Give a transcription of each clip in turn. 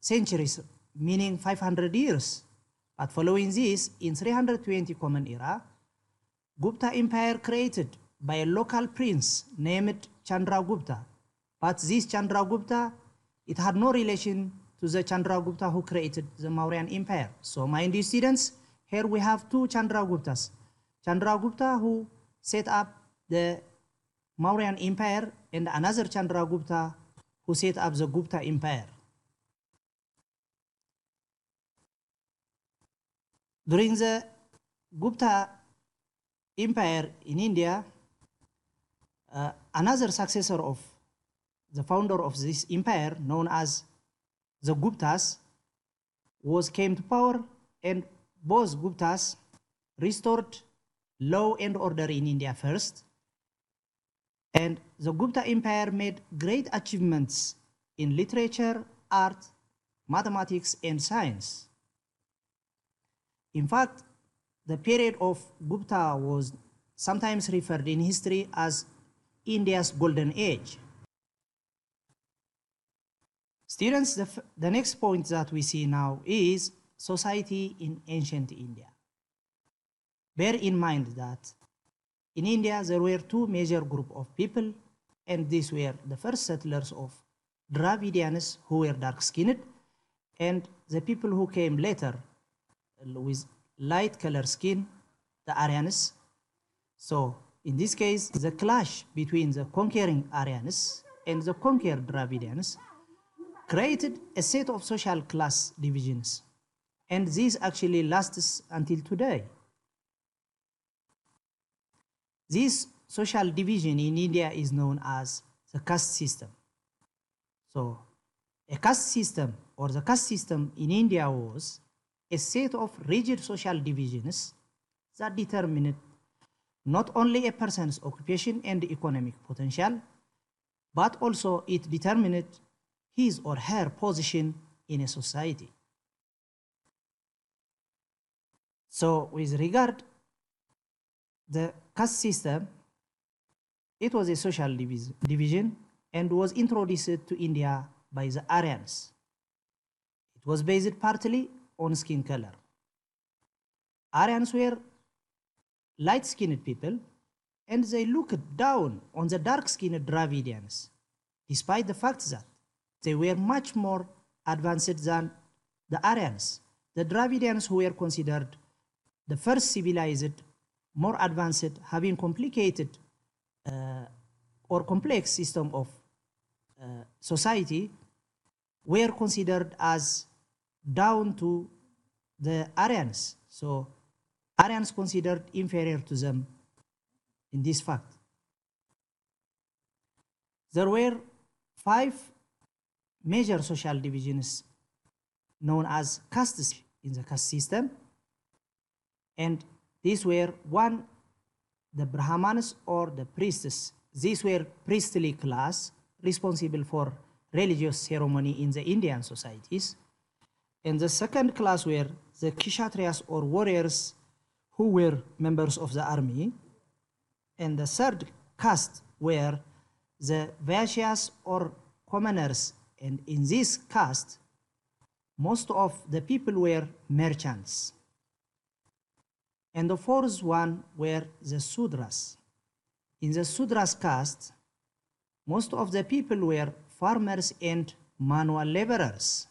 centuries, meaning 500 years. But following this, in 320 Common Era, Gupta Empire created by a local prince named Chandragupta. But this Chandragupta, it had no relation to the Chandragupta who created the Mauryan Empire. So mind you students, here we have two Chandraguptas. Chandragupta who set up the Mauryan Empire and another Chandragupta who set up the Gupta Empire. During the Gupta Empire in India, another successor of the founder of this empire, known as the Guptas, came to power, and both Guptas restored law and order in India first. And the Gupta Empire made great achievements in literature, art, mathematics, and science. In fact, the period of Gupta was sometimes referred in history as India's golden age. Students, the next point that we see now is society in ancient India. Bear in mind that in India there were two major groups of people, and these were the first settlers of Dravidians who were dark-skinned, and the people who came later with light color skin, the Aryans. So in this case, the clash between the conquering Aryans and the conquered Dravidians created a set of social class divisions, and this actually lasts until today. This social division in India is known as the caste system. So a caste system, or the caste system in India, was a set of rigid social divisions that determined not only a person's occupation and economic potential, but also it determined his or her position in a society. So with regard the caste system, it was a social division and was introduced to India by the Aryans. It was based partly on skin color. Aryans were light-skinned people, and they looked down on the dark-skinned Dravidians, despite the fact that they were much more advanced than the Aryans. The Dravidians, who were considered the first civilized, more advanced, having complicated or complex system of society, were considered as down to the Aryans. So Aryans considered inferior to them in this fact. There were 5 major social divisions known as castes in the caste system, and these were: 1, the Brahmanas or the priests. These were priestly class responsible for religious ceremony in the Indian societies. And the second class were the Kshatriyas or warriors who were members of the army. And the third caste were the Vaishyas or commoners. And in this caste, most of the people were merchants. And the fourth one were the Sudras. In the Sudras caste, most of the people were farmers and manual laborers.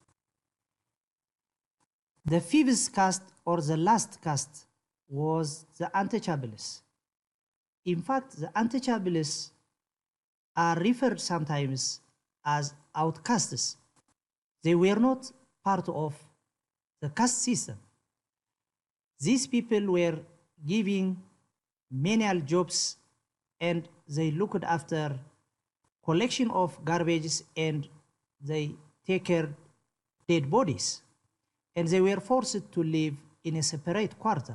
The fifth caste, or the last caste, was the untouchables. In fact, the untouchables are referred sometimes as outcasts. They were not part of the caste system. These people were giving menial jobs, and they looked after collection of garbage, and they take care dead bodies. And they were forced to live in a separate quarter.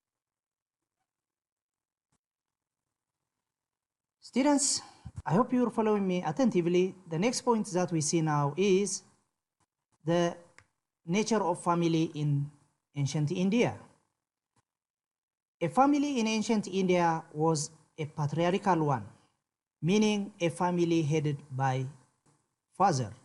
Students, I hope you're following me attentively. The next point that we see now is the nature of family in ancient India. A family in ancient India was a patriarchal one, meaning a family headed by father.